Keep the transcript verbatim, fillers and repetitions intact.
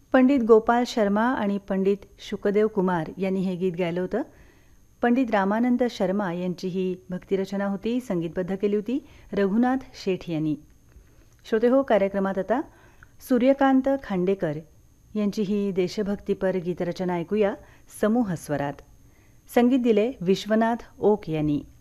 पंडित गोपाल शर्मा आणि पंडित शुकदेव कुमार यांनी हे गीत गायलं होतं. पंडित रामानंद शर्मा यांची ही भक्तिरचना होती, संगीतबद्ध केली होती रघुनाथ शेठ यांनी. श्रोते हो, कार्यक्रमात आता सूर्यकांत खांडेकर यांची ही देशभक्तीपर गीतरचना ऐकूया समूह स्वरात. संगीत दिले विश्वनाथ ओक यांनी.